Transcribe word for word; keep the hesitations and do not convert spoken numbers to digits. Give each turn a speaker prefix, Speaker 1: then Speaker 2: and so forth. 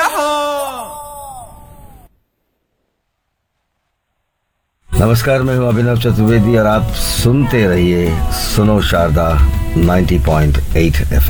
Speaker 1: नमस्कार, मैं हूं अभिनव चतुर्वेदी और आप सुनते रहिए सुनो शारदा नब्बे पॉइंट आठ एफ